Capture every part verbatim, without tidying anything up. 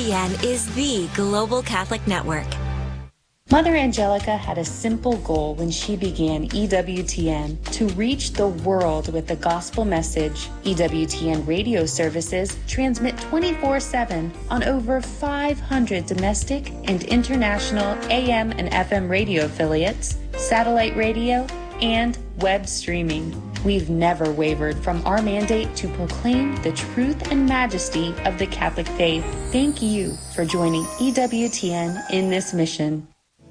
T N is the global Catholic network. Mother Angelica had a simple goal when she began E W T N: to reach the world with the gospel message. E W T N radio services transmit twenty-four seven on over five hundred domestic and international A M and F M radio affiliates, satellite radio, and web streaming. We've never wavered from our mandate to proclaim the truth and majesty of the Catholic faith. Thank you for joining E W T N in this mission.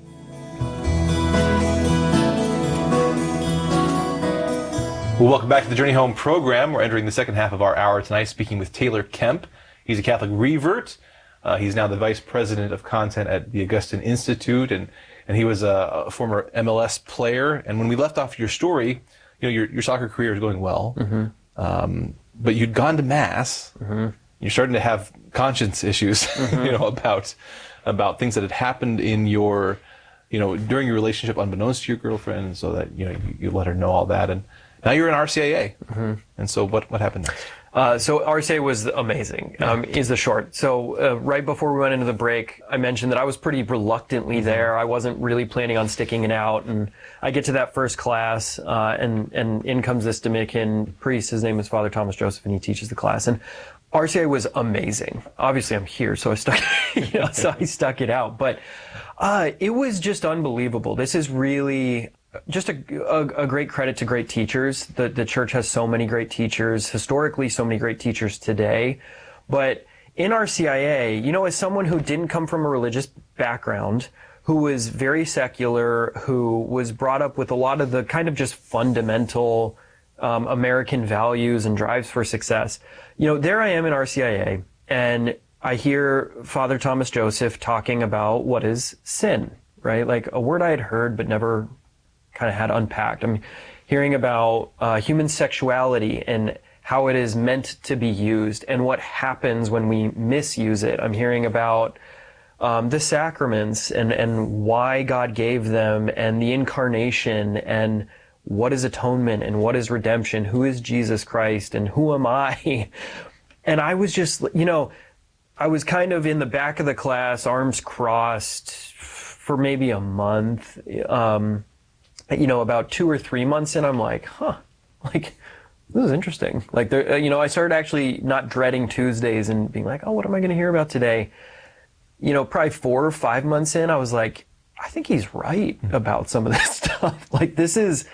Well, welcome back to the Journey Home program. We're entering the second half of our hour tonight, speaking with Taylor Kemp. He's a Catholic revert. Uh, he's now the vice president of content at the Augustine Institute, and, and he was a, a former M L S player. And when we left off your story, you know, your, your soccer career is going well, mm-hmm. um, but you'd gone to Mass. Mm-hmm. You're starting to have conscience issues, mm-hmm. you know, about about things that had happened in your, you know, during your relationship, unbeknownst to your girlfriend, so that you know you, you let her know all that. And now you're in R C I A. Mm-hmm. And so what, what happened next? Uh, so R C I A was amazing, um, is the short. So uh, right before we went into the break, I mentioned that I was pretty reluctantly there. I wasn't really planning on sticking it out. And I get to that first class, uh, and, and in comes this Dominican priest. His name is Father Thomas Joseph, and he teaches the class. And R C I A was amazing. Obviously, I'm here, so I stuck, you know, so I stuck it out. But uh, it was just unbelievable. This is really just a, a, a great credit to great teachers. The, the church has so many great teachers, historically so many great teachers today. But in R C I A, you know, as someone who didn't come from a religious background, who was very secular, who was brought up with a lot of the kind of just fundamental um, American values and drives for success, you know, there I am in R C I A, and I hear Father Thomas Joseph talking about what is sin, right? Like a word I had heard but never kind of had unpacked. I'm hearing about uh, human sexuality and how it is meant to be used and what happens when we misuse it. I'm hearing about um, the sacraments and, and why God gave them, and the incarnation, and what is atonement and what is redemption, who is Jesus Christ and who am I? And I was just, you know, I was kind of in the back of the class, arms crossed for maybe a month. Um, you know, about two or three months in, I'm like, huh, like, this is interesting. Like, there, you know, I started actually not dreading Tuesdays and being like, oh, what am I going to hear about today? You know, probably four or five months in, I was like, I think he's right about some of this stuff. Like, this is,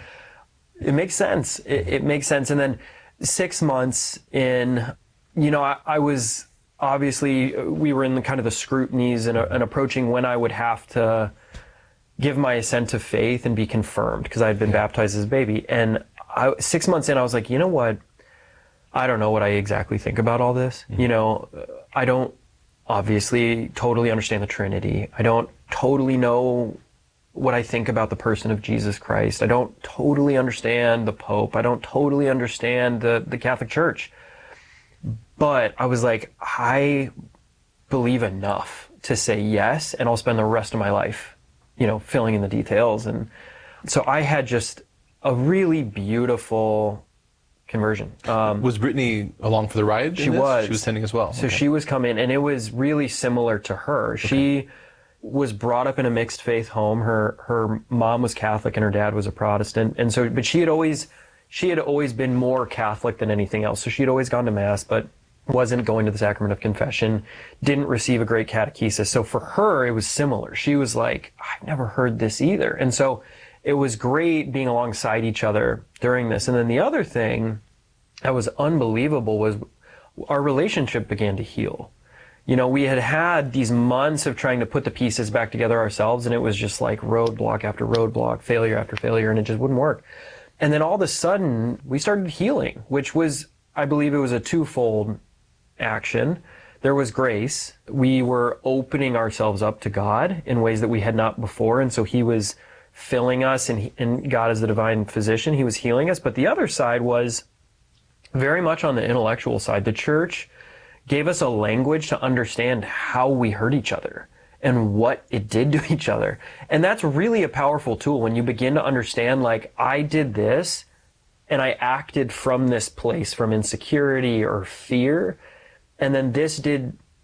it makes sense. It, it makes sense. And then six months in, you know, I, I was, obviously, we were in the kind of the scrutinies and, and approaching when I would have to give my assent to faith and be confirmed, because I had been yeah. baptized as a baby. And I, six months in, I was like, you know what? I don't know what I exactly think about all this. Mm-hmm. You know, I don't obviously totally understand the Trinity. I don't totally know what I think about the person of Jesus Christ. I don't totally understand the Pope. I don't totally understand the, the Catholic Church. But I was like, I believe enough to say yes, and I'll spend the rest of my life, you know, filling in the details. And so I had just a really beautiful conversion. Um, was Brittany along for the ride? She was. She was attending as well. So okay. she was coming, and it was really similar to her. Okay. She was brought up in a mixed faith home. Her her mom was Catholic and her dad was a Protestant. And so, but she had always she had always been more Catholic than anything else. So she had always gone to Mass, but wasn't going to the sacrament of confession, didn't receive a great catechesis. So for her, it was similar. She was like, I've never heard this either. And so it was great being alongside each other during this. And then the other thing that was unbelievable was our relationship began to heal. You know, we had had these months of trying to put the pieces back together ourselves, and it was just like roadblock after roadblock, failure after failure, and it just wouldn't work. And then all of a sudden, we started healing, which was, I believe it was a twofold action. There was grace. We were opening ourselves up to God in ways that we had not before, and so He was filling us, and, he, and God is the divine physician. He was healing us. But the other side was very much on the intellectual side. The church gave us a language to understand how we hurt each other and what it did to each other. And that's really a powerful tool when you begin to understand, like, I did this and I acted from this place, from insecurity or fear, and then this did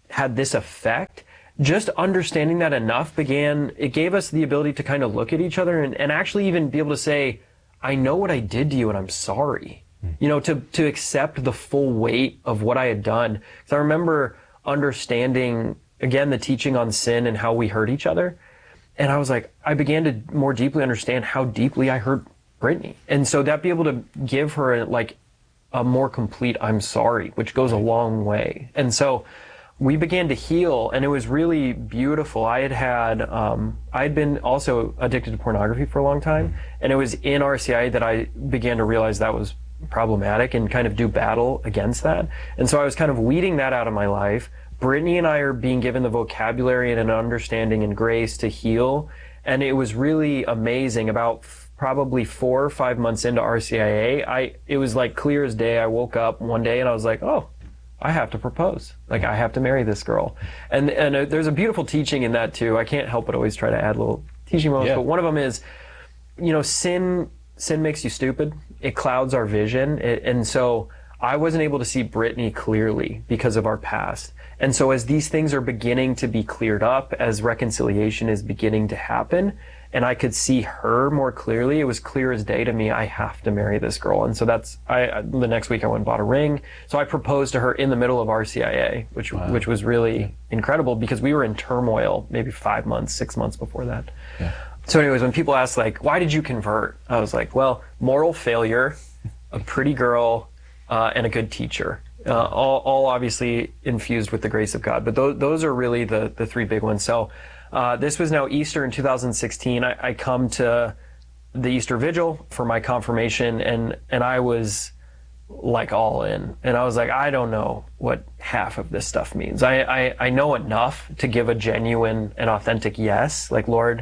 had this effect, just understanding that enough began, it gave us the ability to kind of look at each other and, and actually even be able to say, I know what I did to you and I'm sorry. Mm. You know, to, to accept the full weight of what I had done. Because I remember understanding, again, the teaching on sin and how we hurt each other. And I was like, I began to more deeply understand how deeply I hurt Brittany. And so that be able to give her like a more complete I'm sorry, which goes a long way. And so we began to heal, and it was really beautiful. I had had, um, I had been also addicted to pornography for a long time, and it was in R C I A that I began to realize that was problematic and kind of do battle against that. And so I was kind of weeding that out of my life. Brittany and I are being given the vocabulary and an understanding and grace to heal, and it was really amazing. About probably four or five months into R C I A, I it was like clear as day. I woke up one day and I was like, oh, I have to propose. Like, I have to marry this girl. And and uh, there's a beautiful teaching in that too. I can't help but always try to add little teaching moments. Yeah. But one of them is, you know, sin sin makes you stupid. It clouds our vision. It, and so I wasn't able to see Brittany clearly because of our past. And so as these things are beginning to be cleared up, as reconciliation is beginning to happen, and I could see her more clearly, it was clear as day to me, I have to marry this girl. And so that's, I, the next week I went and bought a ring. So I proposed to her in the middle of R C I A, which, wow. which was really yeah. incredible because we were in turmoil maybe five months, six months before that. Yeah. So anyways, when people ask like, why did you convert? I was like, well, moral failure, a pretty girl, uh, and a good teacher. Uh, all, all obviously infused with the grace of God. But those, those are really the, the three big ones. So uh, this was now Easter in two thousand sixteen. I, I come to the Easter Vigil for my confirmation, and, and I was like all in. And I was like, I don't know what half of this stuff means. I, I, I know enough to give a genuine and authentic yes. Like, Lord,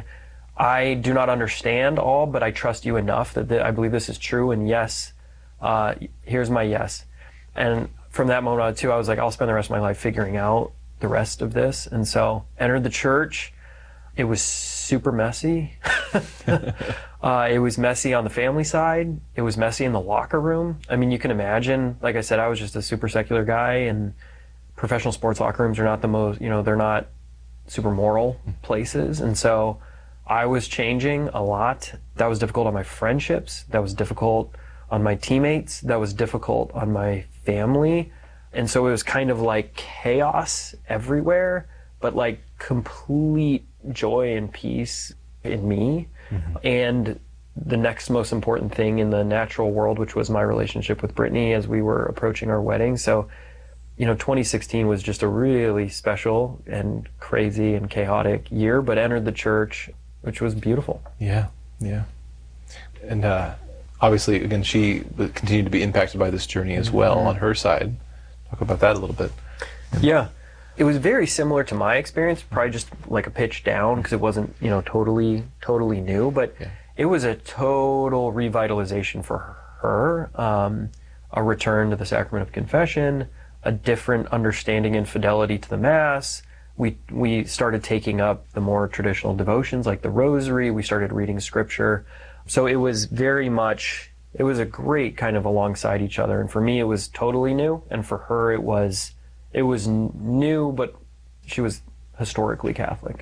I do not understand all, but I trust you enough that the, I believe this is true. And yes, uh, here's my yes. And from that moment on too, I was like, I'll spend the rest of my life figuring out the rest of this. And so entered the church. It was super messy. uh, it was messy on the family side. It was messy in the locker room. I mean, you can imagine, like I said, I was just a super secular guy, and professional sports locker rooms are not the most, you know, they're not super moral places. And so I was changing a lot. That was difficult on my friendships. That was difficult on my teammates. That was difficult on my family. And so it was kind of like chaos everywhere, but like complete joy and peace in me. Mm-hmm. And the next most important thing in the natural world, which was my relationship with Brittany as we were approaching our wedding. So, you know, twenty sixteen was just a really special and crazy and chaotic year, but entered the church, which was beautiful. Yeah, yeah. And uh, obviously, again, she continued to be impacted by this journey as well mm-hmm. on her side. Talk about that a little bit. Yeah. It was very similar to my experience, probably just like a pitch down because it wasn't, you know, totally, totally new, but yeah. it was a total revitalization for her, um, a return to the sacrament of confession, a different understanding and fidelity to the Mass. We, we started taking up the more traditional devotions like the Rosary. We started reading scripture. So it was very much, it was a great kind of alongside each other. And for me, it was totally new. And for her, it was, it was new, but she was historically Catholic.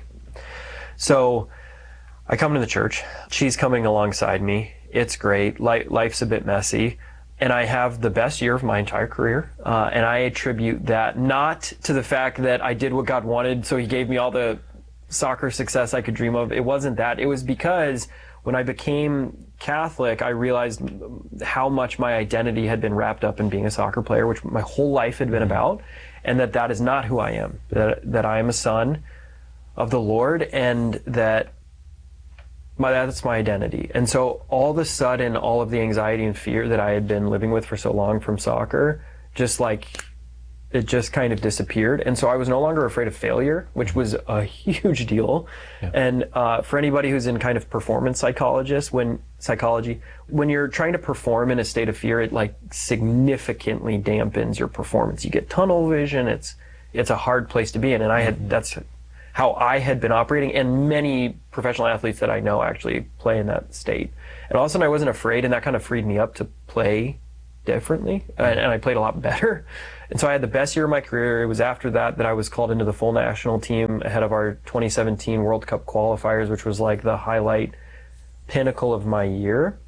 So I come to the church. She's coming alongside me. It's great. Life's a bit messy. And I have the best year of my entire career. Uh, and I attribute that not to the fact that I did what God wanted, so he gave me all the soccer success I could dream of. It wasn't that. It was because when I became Catholic, I realized how much my identity had been wrapped up in being a soccer player, which my whole life had been about, and that that is not who I am, that, that I am a son of the Lord, and that my, that's my identity. And so all of a sudden, all of the anxiety and fear that I had been living with for so long from soccer, just like, it just kind of disappeared. And so I was no longer afraid of failure, which was a huge deal. Yeah. And uh, for anybody who's in kind of performance psychologist, when psychology, when you're trying to perform in a state of fear, it like significantly dampens your performance. You get tunnel vision. It's it's a hard place to be in. And I had that's how I had been operating. And many professional athletes that I know actually play in that state. And all of a sudden I wasn't afraid, and that kind of freed me up to play differently, and, and I played a lot better. And so I had the best year of my career. It was after that that I was called into the full national team ahead of our twenty seventeen World Cup qualifiers, which was like the highlight pinnacle of my year,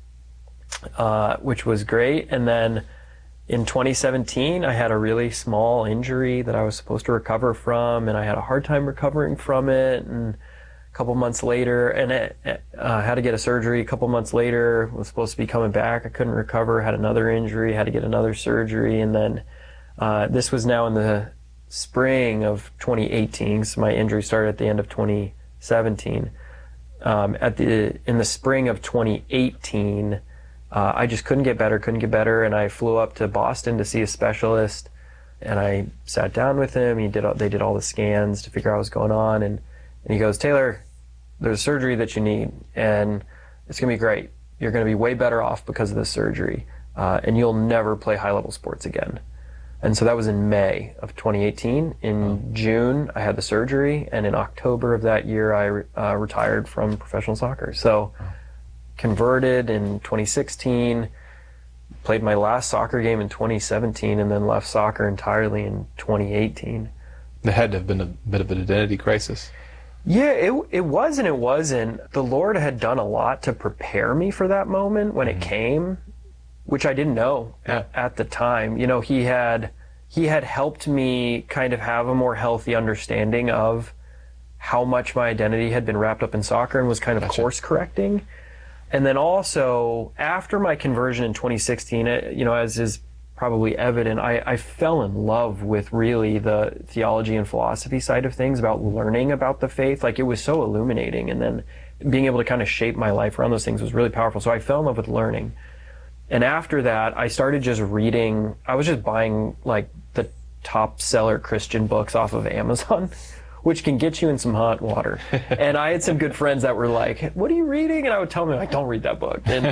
uh, which was great. And then in twenty seventeen, I had a really small injury that I was supposed to recover from, and I had a hard time recovering from it. And a couple months later, and it, uh, had to get a surgery. A couple months later, was supposed to be coming back. I couldn't recover, had another injury, had to get another surgery. And then uh, this was now in the spring of twenty eighteen, so my injury started at the end of twenty seventeen. Um, at the in the spring of twenty eighteen, uh, I just couldn't get better, couldn't get better, and I flew up to Boston to see a specialist, and I sat down with him. He did all, they did all the scans to figure out what was going on, and, and he goes, "Taylor, there's surgery that you need, and it's gonna be great. You're gonna be way better off because of this surgery, uh, and you'll never play high-level sports again." And so that was in May of twenty eighteen. In oh. June, I had the surgery, and in October of that year, I re- uh, retired from professional soccer. So oh. converted in twenty sixteen, played my last soccer game in twenty seventeen, and then left soccer entirely in twenty eighteen. There had to have been a bit of an identity crisis. Yeah, it it was and it wasn't. The Lord had done a lot to prepare me for that moment when mm-hmm. it came, which I didn't know yeah. at, at the time. You know, he had he had helped me kind of have a more healthy understanding of how much my identity had been wrapped up in soccer and was kind of gotcha. course correcting. And then also, after my conversion in twenty sixteen, it, you know, as is probably evident, I, I fell in love with really the theology and philosophy side of things, about learning about the faith. Like, it was so illuminating, and then being able to kind of shape my life around those things was really powerful. So I fell in love with learning. And after that, I started just reading. I was just buying like the top seller Christian books off of Amazon, which can get you in some hot water. And I had some good friends that were like, "What are you reading?" And I would tell them, like, "Don't read that book." And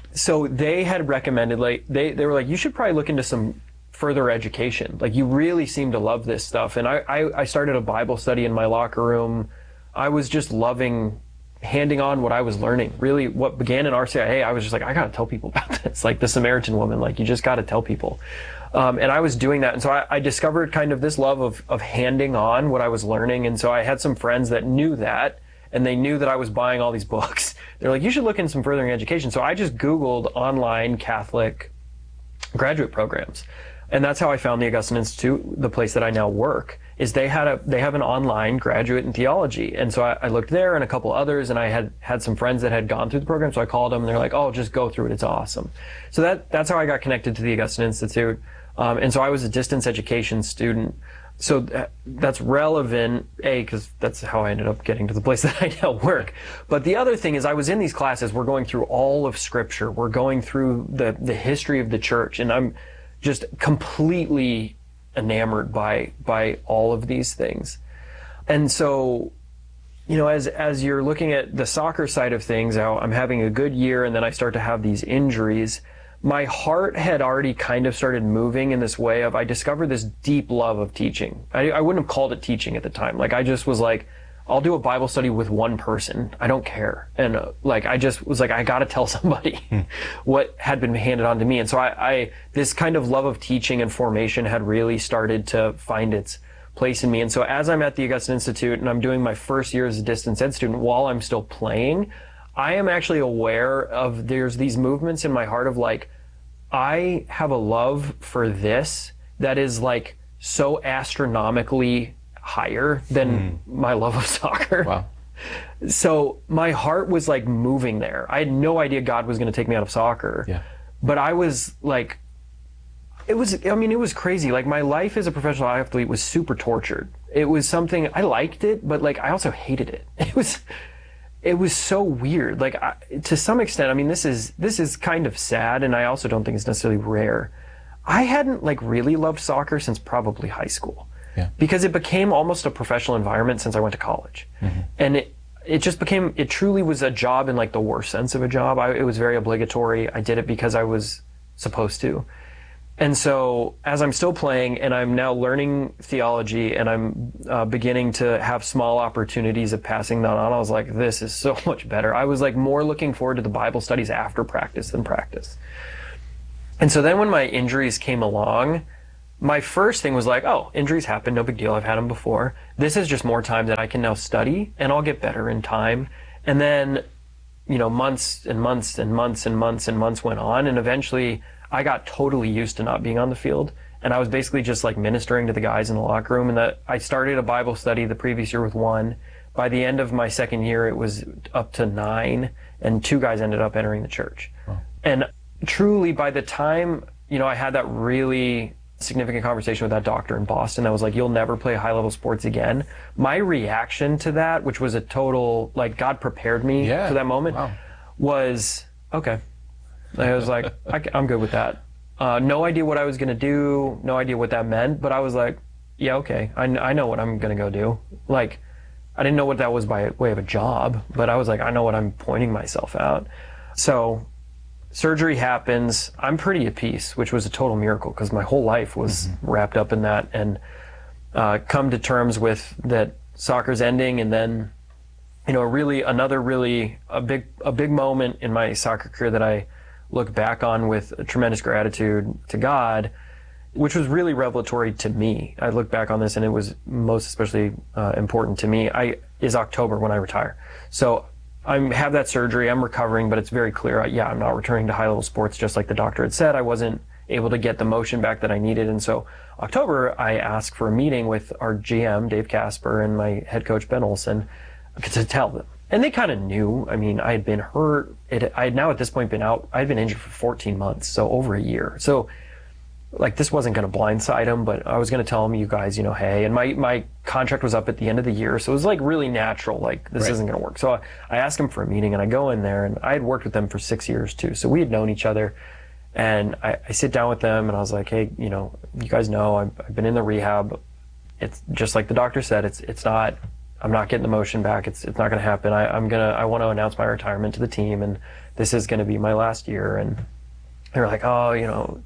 so they had recommended, like, they, they were like, "You should probably look into some further education. Like, you really seem to love this stuff." And I, I, I started a Bible study in my locker room. I was just loving handing on what I was learning. Really, what began in R C I A, I was just like, I gotta tell people about this. Like the Samaritan woman, like, you just gotta tell people. Um, and I was doing that. And so I, I discovered kind of this love of, of handing on what I was learning. And so I had some friends that knew that, and they knew that I was buying all these books. They're like, "You should look into some furthering education." So I just Googled online Catholic graduate programs. And that's how I found the Augustine Institute, the place that I now work. Is they had a they have an online graduate in theology. And so I, I looked there and a couple others, and I had had some friends that had gone through the program, so I called them and they're like, "Oh, just go through it, it's awesome." So that that's how I got connected to the Augustine Institute. Um, and so I was a distance education student. So that, that's relevant, A, because that's how I ended up getting to the place that I now work. But the other thing is, I was in these classes, we're going through all of Scripture, we're going through the, the history of the church, and I'm just completely enamored by by all of these things. And so, you know, as as you're looking at the soccer side of things, how I'm having a good year and then I start to have these injuries, my heart had already kind of started moving in this way of, I discovered this deep love of teaching. I, I wouldn't have called it teaching at the time. Like, I just was like, I'll do a Bible study with one person. I don't care. And uh, like, I just was like, I got to tell somebody hmm. what had been handed on to me. And so I, I, this kind of love of teaching and formation had really started to find its place in me. And so as I'm at the Augustine Institute and I'm doing my first year as a distance ed student while I'm still playing, I am actually aware of, there's these movements in my heart of like, I have a love for this that is like so astronomically higher than mm. my love of soccer. Wow. So my heart was like moving there. I had no idea God was going to take me out of soccer. Yeah. But I was like, it was, I mean, it was crazy. Like, my life as a professional athlete was super tortured. It was something, I liked it, but like, I also hated it. It was, it was so weird. Like, I, to some extent, I mean, this is, this is kind of sad, and I also don't think it's necessarily rare. I hadn't like really loved soccer since probably high school. Yeah. Because it became almost a professional environment since I went to college. Mm-hmm. And it, it just became, it truly was a job in like the worst sense of a job. I, it was very obligatory. I did it because I was supposed to. And so as I'm still playing and I'm now learning theology and I'm uh, beginning to have small opportunities of passing that on, I was like, this is so much better. I was like more looking forward to the Bible studies after practice than practice. And so then when my injuries came along, my first thing was like, oh, injuries happen, no big deal. I've had them before. This is just more time that I can now study, and I'll get better in time. And then, you know, months and months and months and months and months went on, and eventually I got totally used to not being on the field. And I was basically just like ministering to the guys in the locker room. And that I started a Bible study the previous year with one. By the end of my second year, it was up to nine, and two guys ended up entering the church. Wow. And truly, by the time, you know, I had that really significant conversation with that doctor in Boston that was like, you'll never play high level sports again. My reaction to that, which was a total, like, God prepared me yeah. for that moment, wow. was, okay. I was like, I, I'm good with that. Uh, no idea what I was going to do, no idea what that meant, but I was like, yeah, okay, I, I know what I'm going to go do. Like, I didn't know what that was by way of a job, but I was like, I know what I'm pointing myself out. So surgery happens. I'm pretty at peace, which was a total miracle because my whole life was mm-hmm. wrapped up in that, and uh, come to terms with that soccer's ending. And then, you know, really another really a big a big moment in my soccer career that I look back on with a tremendous gratitude to God, which was really revelatory to me. I look back on this and it was most especially uh, important to me. I is October when I retire. So I have that surgery, I'm recovering, but it's very clear, yeah, I'm not returning to high-level sports, just like the doctor had said. I wasn't able to get the motion back that I needed. And so October, I asked for a meeting with our G M, Dave Casper, and my head coach, Ben Olsen, to tell them. And they kind of knew. I mean, I had been hurt. It, I had now at this point been out. I had been injured for fourteen months, so over a year. So, like, this wasn't going to blindside them, but I was going to tell them, you guys, you know, hey, and my, my contract was up at the end of the year, so it was like really natural, like this right. isn't going to work. So I, I asked them for a meeting, and I go in there, and I had worked with them for six years too, so we had known each other, and I, I sit down with them, and I was like, hey, you know, you guys know I've, I've been in the rehab. It's just like the doctor said, it's it's not, I'm not getting the motion back. It's it's not going to happen. I, I'm gonna I want to announce my retirement to the team, and this is going to be my last year. And they were like, oh, you know.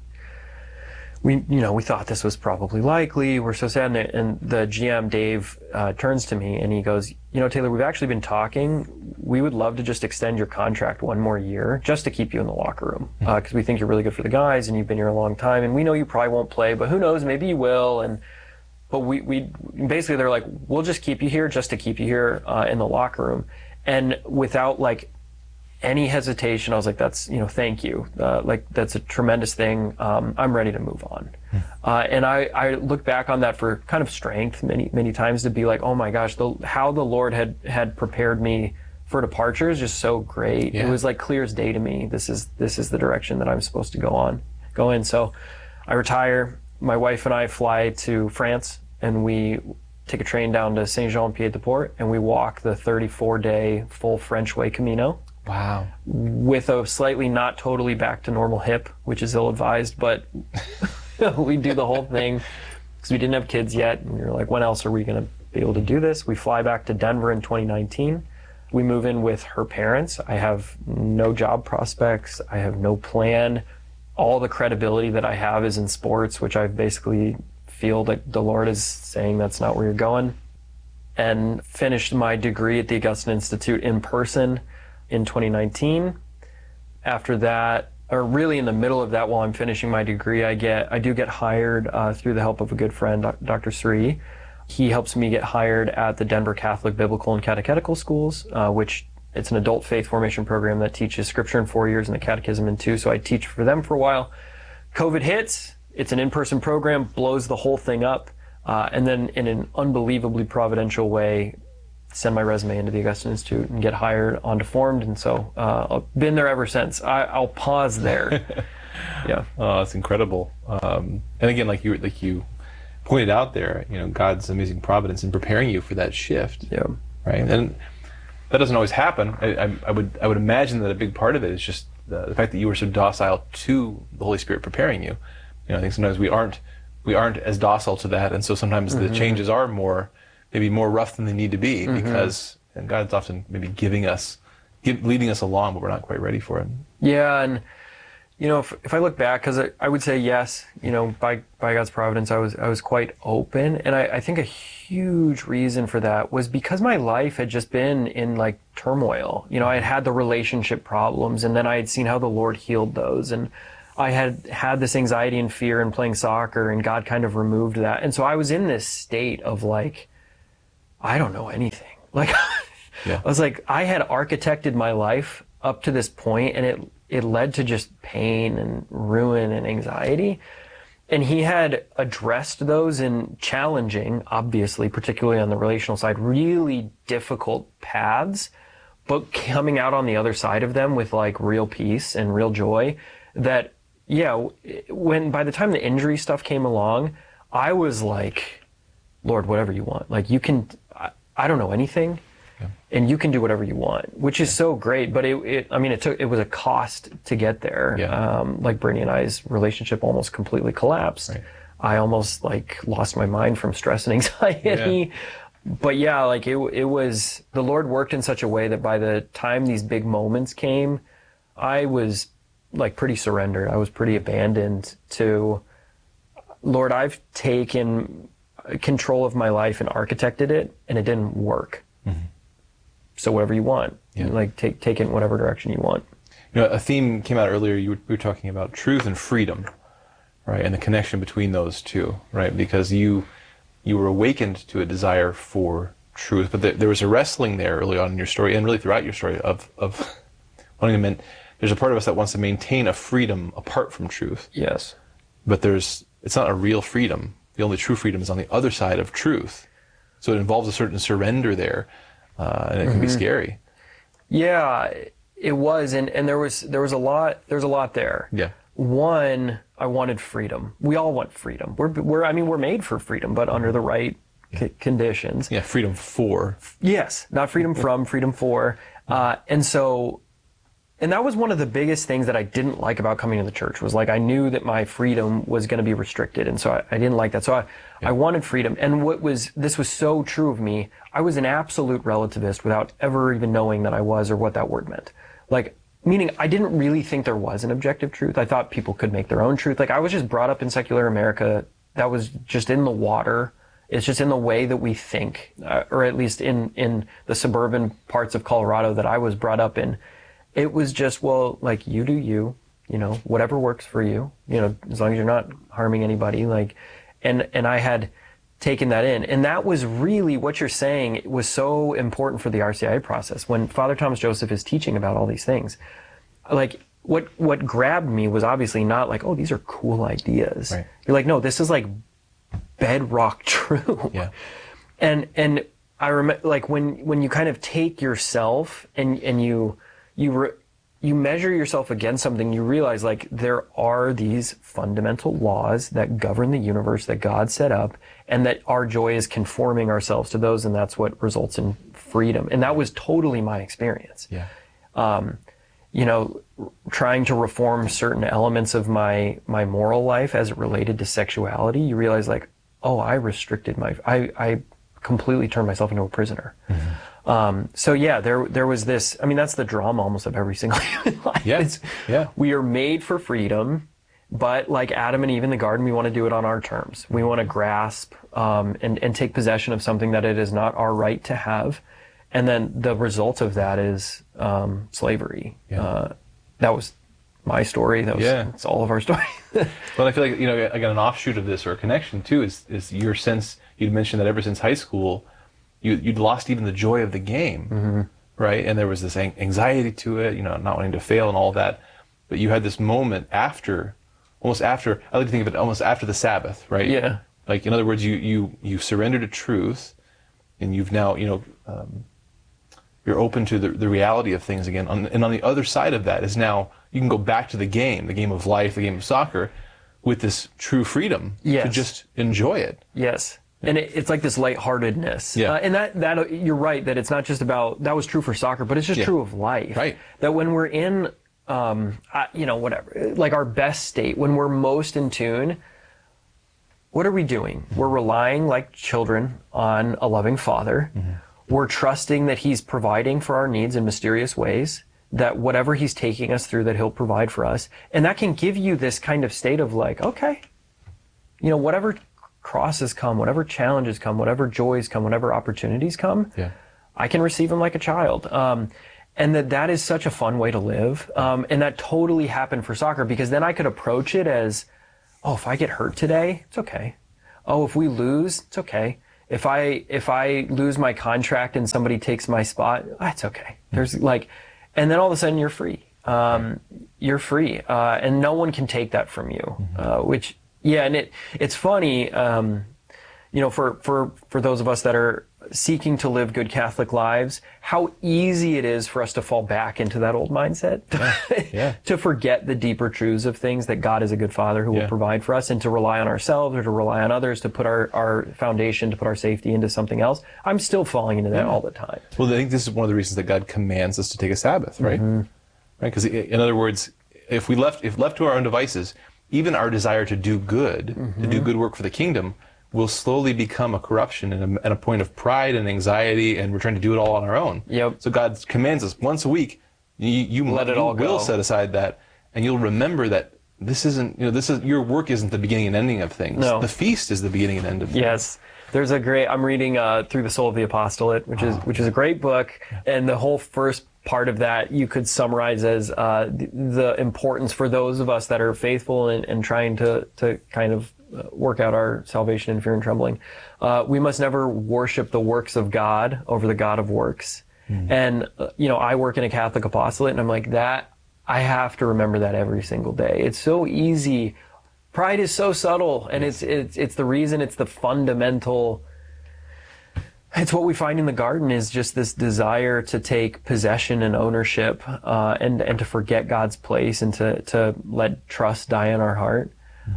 We, you know, we thought this was probably likely. We're so sad. And the G M, Dave, uh, turns to me and he goes, you know, Taylor, we've actually been talking. We would love to just extend your contract one more year just to keep you in the locker room. Uh, cause we think you're really good for the guys and you've been here a long time. And we know you probably won't play, but who knows, maybe you will. And, but we, we, basically they're like, we'll just keep you here just to keep you here, uh, in the locker room. And without like, any hesitation, I was like, that's, you know, thank you. Uh, like, that's a tremendous thing. Um, I'm ready to move on. Hmm. Uh, and I, I look back on that for kind of strength many, many times to be like, oh my gosh, the, how the Lord had, had prepared me for departure is just so great. Yeah. It was like clear as day to me. This is, this is the direction that I'm supposed to go on, go in. So I retire. My wife and I fly to France and we take a train down to Saint-Jean-Pied-de-Port and we walk the thirty-four day full French way Camino. Wow. With a slightly not totally back to normal hip, which is ill-advised, but we do the whole thing because we didn't have kids yet. And we were like, when else are we going to be able to do this? We fly back to Denver in twenty nineteen. We move in with her parents. I have no job prospects. I have no plan. All the credibility that I have is in sports, which I basically feel that the Lord is saying that's not where you're going. And finished my degree at the Augustine Institute in person in twenty nineteen. After that, or really in the middle of that, while I'm finishing my degree, I get I do get hired uh, through the help of a good friend, Doctor Sri. He helps me get hired at the Denver Catholic Biblical and Catechetical Schools, uh, which it's an adult faith formation program that teaches scripture in four years and the catechism in two. So I teach for them for a while. COVID hits. It's an in-person program, blows the whole thing up, uh, and then in an unbelievably providential way, send my resume into the Augustine Institute and get hired on Deformed. And so uh, I've been there ever since. I, I'll pause there. Yeah. Oh, that's incredible. Um, and again, like you like you pointed out there, you know, God's amazing providence in preparing you for that shift. Yeah. Right. And that doesn't always happen. I, I, I would I would imagine that a big part of it is just the, the fact that you were so docile to the Holy Spirit preparing you. You know, I think sometimes we aren't we aren't as docile to that, and so sometimes mm-hmm. the changes are more. Maybe more rough than they need to be mm-hmm. because and God's often maybe giving us, give, leading us along, but we're not quite ready for it. Yeah, and you know, if, if I look back, because I, I would say yes, you know, by by God's providence, I was I was quite open, and I, I think a huge reason for that was because my life had just been in like turmoil. You know, I had had the relationship problems, and then I had seen how the Lord healed those, and I had had this anxiety and fear in playing soccer, and God kind of removed that. And so I was in this state of like, I don't know anything. Like, yeah. I was like, I had architected my life up to this point, and it it led to just pain and ruin and anxiety. And he had addressed those in challenging, obviously, particularly on the relational side, really difficult paths, but coming out on the other side of them with like real peace and real joy. That, yeah, when by the time the injury stuff came along, I was like, Lord, whatever you want. Like, you can, I, I don't know anything. And you can do whatever you want, which is so great. But it, it, I mean, it took, it was a cost to get there. Yeah. Um, like Brittany and I's relationship almost completely collapsed. Right. I almost like lost my mind from stress and anxiety. Yeah. But yeah, like it, it was, the Lord worked in such a way that by the time these big moments came, I was like pretty surrendered. I was pretty abandoned to, Lord, I've taken control of my life and architected it, and it didn't work. Mm-hmm. So whatever you want, yeah. like take take it in whatever direction you want. You know, a theme came out earlier. You were, we were talking about truth and freedom, right, and the connection between those two, right? Because you you were awakened to a desire for truth, but there, there was a wrestling there early on in your story, and really throughout your story of of wanting to. Man, there's a part of us that wants to maintain a freedom apart from truth. Yes, but there's it's not a real freedom. The only true freedom is on the other side of truth. So it involves a certain surrender there. Uh, and it can mm-hmm. be scary. Yeah, it was, and, and there was there was a lot there's a lot there. Yeah. One, I wanted freedom. We all want freedom. We're we're I mean we're made for freedom, but under the right yeah. c- conditions. Yeah, freedom for. Yes, not freedom from, freedom for. Uh, and so, and that was one of the biggest things that I didn't like about coming to the church, was like I knew that my freedom was going to be restricted, and so I, I didn't like that. So I, yeah. I wanted freedom. And what was, this was so true of me, I was an absolute relativist without ever even knowing that I was or what that word meant. Like, meaning I didn't really think there was an objective truth. I thought people could make their own truth. Like, I was just brought up in secular America. That was just in the water. It's just in the way that we think, uh, or at least in, in the suburban parts of Colorado that I was brought up in. It was just, well, like, you do you, you know, whatever works for you, you know, as long as you're not harming anybody, like, and, and I had taken that in. And that was really what you're saying was so important for the R C I A process. When Father Thomas Joseph is teaching about all these things, like, what, what grabbed me was obviously not like, oh, these are cool ideas. Right. You're like, no, this is like bedrock true. Yeah. And, and I remember, like, when, when you kind of take yourself and, and you, you re- you measure yourself against something, you realize, like, there are these fundamental laws that govern the universe that God set up, and that our joy is conforming ourselves to those, and that's what results in freedom. And that was totally my experience. Yeah. Um, you know, trying to reform certain elements of my, my moral life as it related to sexuality, you realize, like, oh, I restricted my, I, I completely turned myself into a prisoner. Mm-hmm. Um, so yeah, there, there was this, I mean, that's the drama almost of every single human life. Yeah. It's, yeah. We are made for freedom, but like Adam and Eve in the garden, we want to do it on our terms. We want to grasp, um, and, and take possession of something that it is not our right to have. And then the result of that is, um, slavery. Yeah. Uh, that was my story. That was, yeah. it's all of our story. Well, I feel like, you know, again, an offshoot of this, or a connection too, is, is your sense, you'd mentioned that ever since high school, You, you'd lost even the joy of the game, mm-hmm. right? And there was this anxiety to it, you know, not wanting to fail and all that. But you had this moment after, almost after, I like to think of it almost after the Sabbath, right? Yeah. Like, in other words, you, you, you surrendered to truth, and you've now, you know, um, you're open to the, the reality of things again. On, and on the other side of that is now, you can go back to the game, the game of life, the game of soccer, with this true freedom yes. to just enjoy it. Yes. And it, it's like this lightheartedness. Yeah. Uh, and that, that, you're right, that it's not just about, that was true for soccer, but it's just yeah. true of life. Right. That when we're in, um, uh, you know, whatever, like our best state, when we're most in tune, what are we doing? We're relying like children on a loving Father. Mm-hmm. We're trusting that He's providing for our needs in mysterious ways, that whatever He's taking us through, that He'll provide for us. And that can give you this kind of state of like, okay, you know, whatever crosses come, whatever challenges come, whatever joys come, whatever opportunities come, yeah. I can receive them like a child. Um, and that that is such a fun way to live. Um, and that totally happened for soccer, because then I could approach it as, oh, if I get hurt today, it's okay. Oh, if we lose, it's okay. If I if I lose my contract and somebody takes my spot, that's okay. There's like, and then all of a sudden you're free. Um, you're free, uh, and no one can take that from you. Uh, which, yeah, and it it's funny, um, you know, for for for those of us that are seeking to live good Catholic lives, how easy it is for us to fall back into that old mindset, yeah. Yeah. to forget the deeper truths of things, that God is a good Father who yeah. will provide for us, and to rely on ourselves or to rely on others to put our, our foundation, to put our safety into something else. I'm still falling into that yeah. all the time. Well, I think this is one of the reasons that God commands us to take a Sabbath, right? Mm-hmm. Right? Because in other words, if we left, if left to our own devices, even our desire to do good, mm-hmm. to do good work for the kingdom, will slowly become a corruption and a, and a point of pride and anxiety, and we're trying to do it all on our own. Yep. So God commands us once a week, you, you let it you all will go. Set aside that, and you'll remember that this isn't, you know, this is, your work isn't the beginning and ending of things. No. The feast is the beginning and end of things. Yes. There's a great, I'm reading uh, Through the Soul of the Apostolate, which is, oh. which is a great book, and the whole first part of that you could summarize as uh, the, the importance for those of us that are faithful and, and trying to, to kind of uh, work out our salvation in fear and trembling. Uh, we must never worship the works of God over the God of works. Mm. And, uh, you know, I work in a Catholic apostolate, and I'm like, that, I have to remember that every single day. It's so easy. Pride is so subtle, and it's, it's, it's the reason, it's the fundamental, it's what we find in the garden, is just this desire to take possession and ownership, uh, and, and to forget God's place, and to, to let trust die in our heart.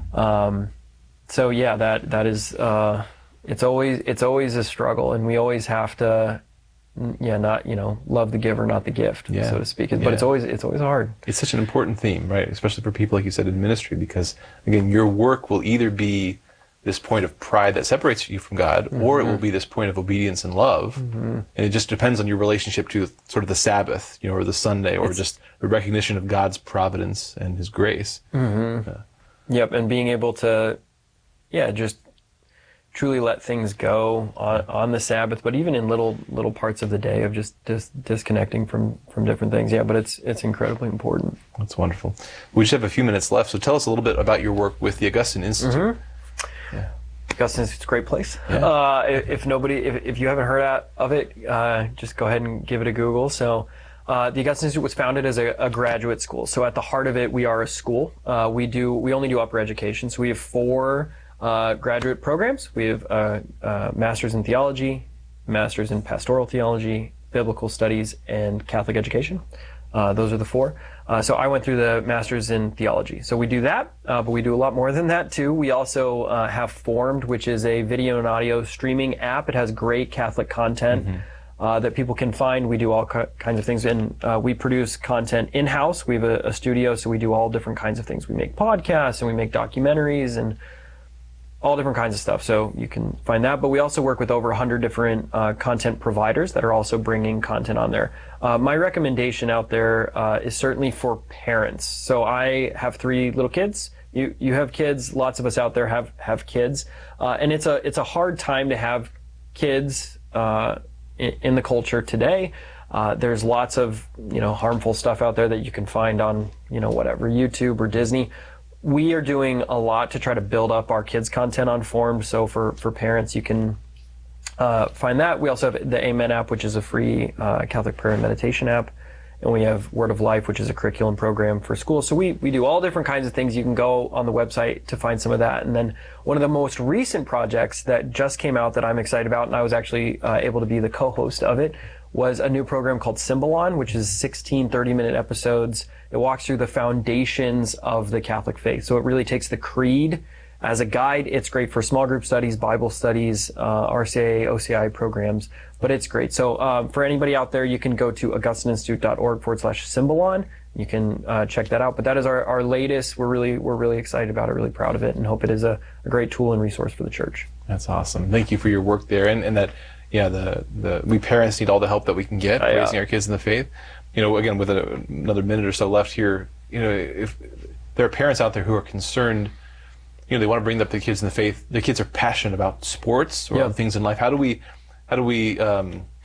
Um, so yeah, that, that is, uh, it's always, it's always a struggle, and we always have to, yeah, not, you know, love the giver, not the gift, yeah. so to speak. But yeah. it's always, it's always hard. It's such an important theme, right? Especially for people, like you said, in ministry, because again, your work will either be this point of pride that separates you from God, mm-hmm. or it will be this point of obedience and love. Mm-hmm. And it just depends on your relationship to sort of the Sabbath, you know, or the Sunday, or it's, just the recognition of God's providence and His grace. Mm-hmm. Uh, yep, and being able to, yeah, just truly let things go on, on the Sabbath, but even in little little parts of the day of just, just disconnecting from, from different things. Yeah, but it's it's incredibly important. That's wonderful. We just have a few minutes left, so tell us a little bit about your work with the Augustine Institute. Mm-hmm. Yeah. Augustine Institute's a great place. Yeah. Uh, if, if nobody, if, if you haven't heard of it, uh, just go ahead and give it a Google. So, uh, the Augustine Institute was founded as a, a graduate school. So at the heart of it, we are a school. Uh, we do, we only do upper education. So we have four uh, graduate programs. We have a, a master's in theology, master's in pastoral theology, biblical studies, and Catholic education. Uh, those are the four. Uh, so I went through the master's in theology. So we do that, uh, but we do a lot more than that too. We also uh, have Formed, which is a video and audio streaming app. It has great Catholic content mm-hmm. uh, that people can find. We do all ki- kinds of things, and uh, we produce content in-house. We have a, a studio, so we do all different kinds of things. We make podcasts, and we make documentaries, and all different kinds of stuff. So you can find that. But we also work with over one hundred different uh, content providers that are also bringing content on there. Uh, my recommendation out there uh, is certainly for parents. So I have three little kids. You you have kids. Lots of us out there have have kids, uh, and it's a it's a hard time to have kids uh, in, in the culture today. Uh, there's lots of you know harmful stuff out there that you can find on you know whatever YouTube or Disney. We are doing a lot to try to build up our kids' content on Formed. So for, for parents, you can uh, find that. We also have the Amen app, which is a free uh, Catholic prayer and meditation app. And we have Word of Life, which is a curriculum program for schools. So we, we do all different kinds of things. You can go on the website to find some of that. And then one of the most recent projects that just came out that I'm excited about, and I was actually uh, able to be the co-host of it, was a new program called Symbolon, which is sixteen thirty-minute episodes. It walks through the foundations of the Catholic faith. So it really takes the creed as a guide. It's great for small group studies, Bible studies, uh, R C I A, O C I programs, but it's great. So um, for anybody out there, you can go to augustininstitute.org forward slash Symbolon. You can uh, check that out. But that is our, our latest. We're really we're really excited about it, really proud of it, and hope it is a, a great tool and resource for the church. That's awesome. Thank you for your work there, and, and that, yeah, the, the we parents need all the help that we can get uh, yeah. raising our kids in the faith. You know, again, with a, another minute or so left here, you know, if there are parents out there who are concerned, you know, they want to bring up the kids in the faith. The kids are passionate about sports or yeah. other things in life. How do we, how do we um,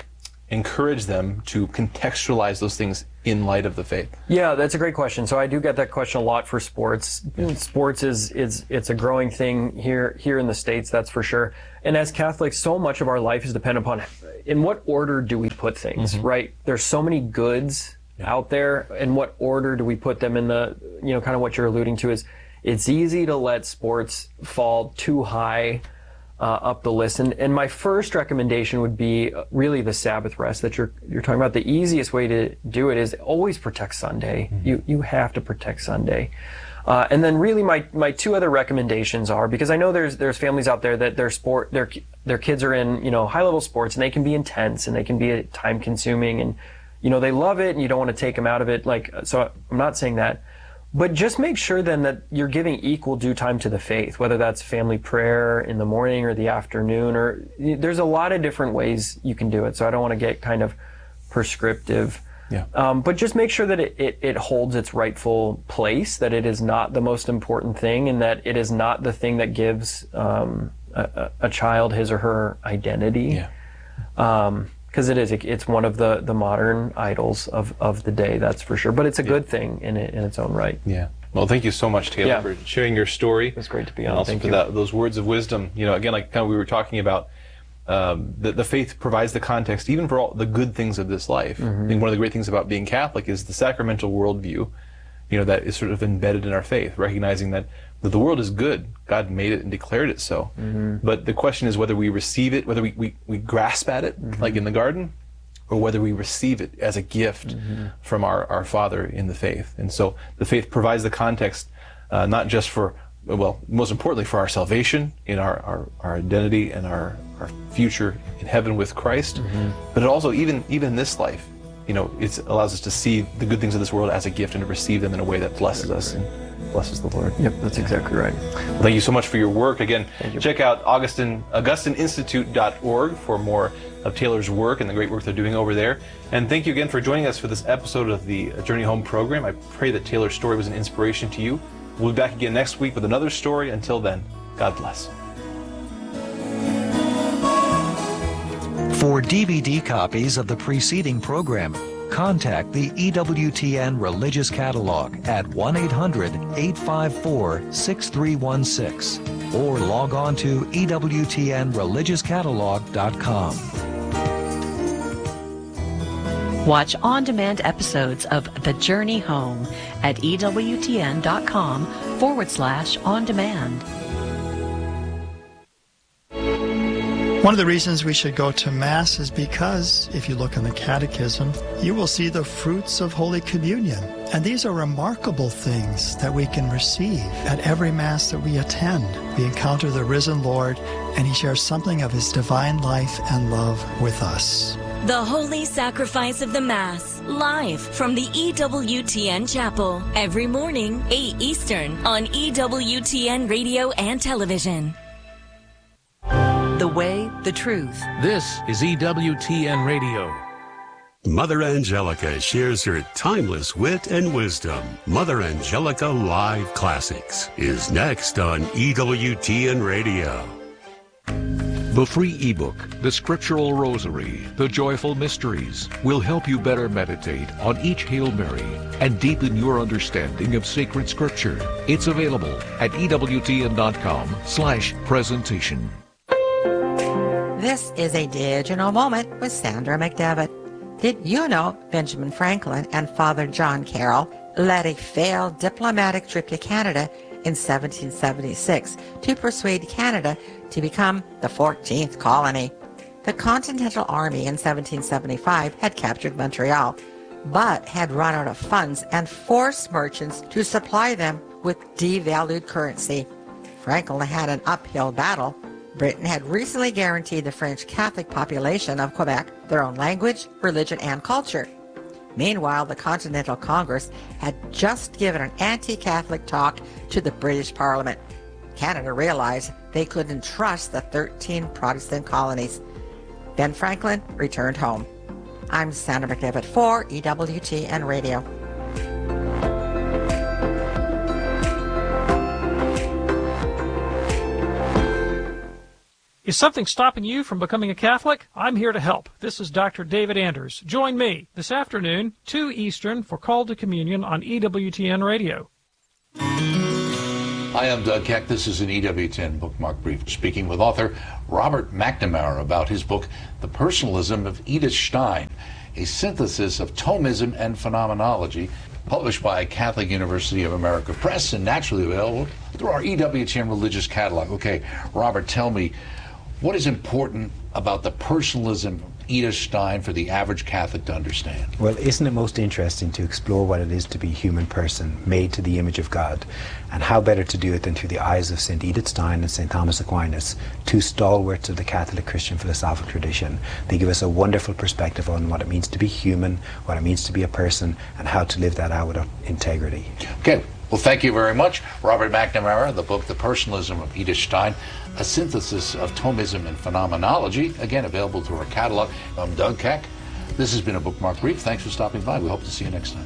encourage them to contextualize those things in light of the faith? Yeah, that's a great question. So I do get that question a lot for sports. Yeah. Sports is, is, it's a growing thing here, here in the States, that's for sure. And as Catholics, so much of our life is dependent upon in what order do we put things, mm-hmm. right? There's so many goods yeah. out there. In what order do we put them in the, you know, kind of what you're alluding to is it's easy to let sports fall too high Uh, up the list. And, and my first recommendation would be really the Sabbath rest that you're you're talking about. The easiest way to do it is always protect Sunday. Mm-hmm. You you have to protect Sunday. Uh, and then really my, my two other recommendations are, because I know there's there's families out there that their sport their their kids are in, you know, high level sports, and they can be intense and they can be time consuming, and you know they love it and you don't want to take them out of it. Like, so I'm not saying that. But just make sure then that you're giving equal due time to the faith, whether that's family prayer in the morning or the afternoon, or there's a lot of different ways you can do it. So I don't want to get kind of prescriptive. Yeah. Um, but just make sure that it, it, it holds its rightful place, that it is not the most important thing, and that it is not the thing that gives um, a, a child his or her identity. Yeah. Um, Because it is, it's one of the, the modern idols of, of the day, that's for sure. But it's a good yeah. thing in it, in its own right. Yeah. Well, thank you so much, Taylor, yeah. for sharing your story. It's great to be on. And also thank for you. That, those words of wisdom. You know, again, like kind of we were talking about, um, the, the faith provides the context even for all the good things of this life. Mm-hmm. I think one of the great things about being Catholic is the sacramental worldview, you know, that is sort of embedded in our faith, recognizing that that the world is good. God made it and declared it so. Mm-hmm. But the question is whether we receive it, whether we, we, we grasp at it, mm-hmm. like in the garden, or whether we receive it as a gift mm-hmm. from our, our Father in the faith. And so the faith provides the context, uh, not just for, well, most importantly for our salvation, in our, our, our identity and our, our future in heaven with Christ, mm-hmm. but it also, even, even in this life, you know, it allows us to see the good things of this world as a gift and to receive them in a way that blesses us and blesses the Lord. Yep, that's exactly right. Well, thank you so much for your work. Again, check out Augustine, Augustine Institute dot org for more of Taylor's work and the great work they're doing over there. And thank you again for joining us for this episode of the Journey Home program. I pray that Taylor's story was an inspiration to you. We'll be back again next week with another story. Until then, God bless. For D V D copies of the preceding program, contact the E W T N Religious Catalog at one eight hundred, eight five four, six three one six or log on to E W T N religious catalog dot com. Watch on-demand episodes of The Journey Home at E W T N dot com forward slash on demand. One of the reasons we should go to Mass is because, if you look in the Catechism, you will see the fruits of Holy Communion. And these are remarkable things that we can receive at every Mass that we attend. We encounter the risen Lord, and He shares something of His divine life and love with us. The Holy Sacrifice of the Mass, live from the E W T N Chapel, every morning, eight Eastern, on E W T N Radio and Television. The way, the truth. This is E W T N Radio. Mother Angelica shares her timeless wit and wisdom. Mother Angelica Live Classics is next on E W T N Radio. The free ebook, The Scriptural Rosary, The Joyful Mysteries, will help you better meditate on each Hail Mary and deepen your understanding of sacred scripture. It's available at E W T N dot com slash presentation. This is a digital moment with Sandra McDevitt. Did you know Benjamin Franklin and Father John Carroll led a failed diplomatic trip to Canada in seventeen seventy-six to persuade Canada to become the fourteenth colony? The Continental Army in seventeen seventy-five had captured Montreal, but had run out of funds and forced merchants to supply them with devalued currency. Franklin had an uphill battle. Britain had recently guaranteed the French Catholic population of Quebec their own language, religion, and culture. Meanwhile, the Continental Congress had just given an anti-Catholic talk to the British Parliament. Canada realized they couldn't trust the thirteen Protestant colonies. Ben Franklin returned home. I'm Sandra McDevitt for E W T N Radio. Is something stopping you from becoming a Catholic? I'm here to help. This is Doctor David Anders. Join me this afternoon, two Eastern, for Call to Communion on E W T N Radio. Hi, I'm Doug Keck. This is an E W T N Bookmark Brief, speaking with author Robert McNamara about his book, The Personalism of Edith Stein, a synthesis of Thomism and Phenomenology, published by Catholic University of America Press and naturally available through our E W T N Religious Catalog. Okay, Robert, tell me, what is important about the personalism of Edith Stein for the average Catholic to understand? Well, isn't it most interesting to explore what it is to be a human person made to the image of God? And how better to do it than through the eyes of Saint Edith Stein and Saint Thomas Aquinas, two stalwarts of the Catholic Christian philosophical tradition. They give us a wonderful perspective on what it means to be human, what it means to be a person, and how to live that out with integrity. Okay, well, thank you very much. Robert McNamara, the book, The Personalism of Edith Stein, a synthesis of Thomism and Phenomenology, again, available through our catalog. I'm Doug Keck. This has been a Bookmark Brief. Thanks for stopping by. We hope to see you next time.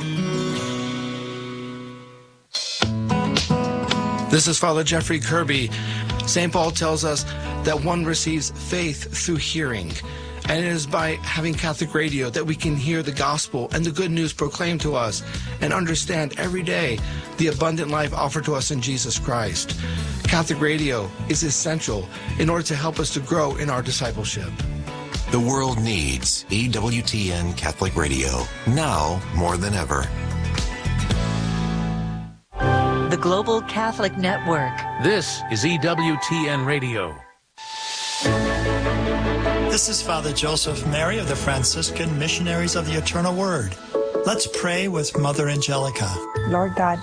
This is Father Jeffrey Kirby. Saint Paul tells us that one receives faith through hearing. And it is by having Catholic radio that we can hear the gospel and the good news proclaimed to us and understand every day the abundant life offered to us in Jesus Christ. Catholic radio is essential in order to help us to grow in our discipleship. The world needs E W T N Catholic Radio, now more than ever. The Global Catholic Network. This is E W T N Radio. This is Father Joseph Mary of the Franciscan Missionaries of the Eternal Word. Let's pray with Mother Angelica. Lord God,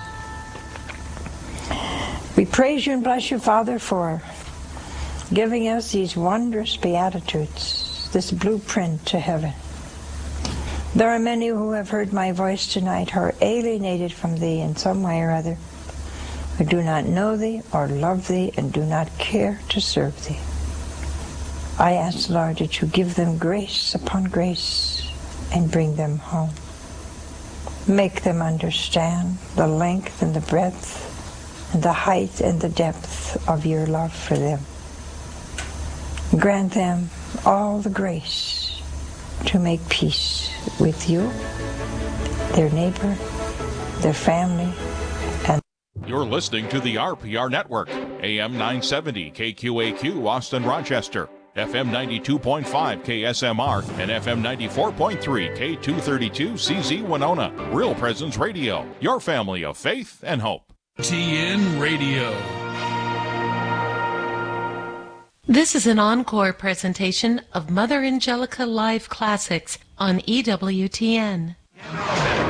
we praise you and bless you, Father, for giving us these wondrous Beatitudes, this blueprint to heaven. There are many who have heard my voice tonight who are alienated from thee in some way or other, who do not know thee or love thee and do not care to serve thee. I ask, Lord, that you give them grace upon grace and bring them home. Make them understand the length and the breadth and the height and the depth of your love for them. Grant them all the grace to make peace with you, their neighbor, their family, and You're listening to the R P R Network, A M nine seventy K Q A Q, Austin, Rochester, F M ninety-two point five K S M R, and F M ninety-four point three K two thirty-two C Z Winona. Real Presence Radio, your family of faith and hope. T N Radio. This is an encore presentation of Mother Angelica Live Classics on E W T N.